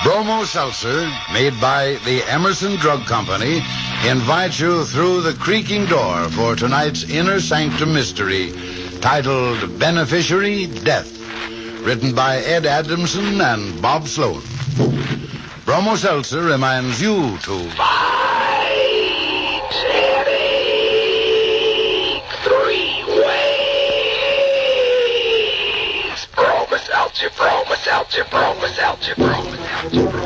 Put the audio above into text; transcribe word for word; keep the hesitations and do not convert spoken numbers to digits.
Bromo Seltzer, made by the Emerson Drug Company, invites you through the creaking door for tonight's Inner Sanctum mystery, titled Beneficiary Death, written by Ed Adamson and Bob Sloan. Bromo Seltzer reminds you to fight headache three ways. Bromo Seltzer, Bromo Seltzer, Bromo Seltzer, Bromo Seltzer.